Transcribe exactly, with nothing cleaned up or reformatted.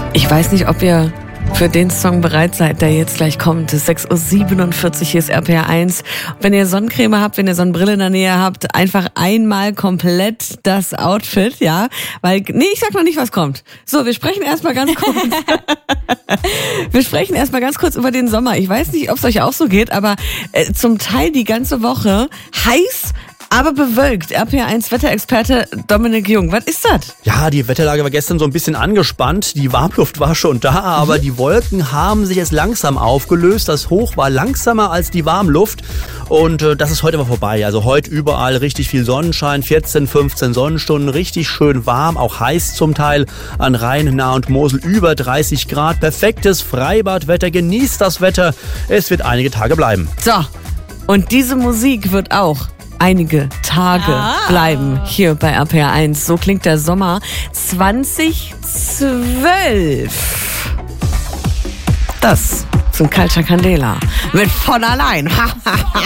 Ich weiß nicht, ob ihr für den Song bereit seid, der jetzt gleich kommt. Es ist sechs Uhr siebenundvierzig, hier ist R P R eins. Wenn ihr Sonnencreme habt, wenn ihr Sonnenbrille in der Nähe habt, einfach einmal komplett das Outfit, ja? Weil, nee, ich sag noch nicht, was kommt. So, wir sprechen erstmal ganz kurz. wir sprechen erstmal ganz kurz über den Sommer. Ich weiß nicht, ob es euch auch so geht, aber äh, zum Teil die ganze Woche heiß, aber bewölkt. R P R eins Wetterexperte Dominik Jung. Was ist das? Ja, die Wetterlage war gestern so ein bisschen angespannt. Die Warmluft war schon da, aber mhm. die Wolken haben sich jetzt langsam aufgelöst. Das Hoch war langsamer als die Warmluft. Und äh, das ist heute aber vorbei. Also heute überall richtig viel Sonnenschein, vierzehn, fünfzehn Sonnenstunden, richtig schön warm, auch heiß zum Teil. An Rhein, Nahe und Mosel über dreißig Grad. Perfektes Freibadwetter. Genießt das Wetter. Es wird einige Tage bleiben. So, und diese Musik wird auch einige Tage ah. bleiben hier bei R P R eins. So klingt der Sommer zwanzig zwölf. Das zum Culture Candela mit von allein.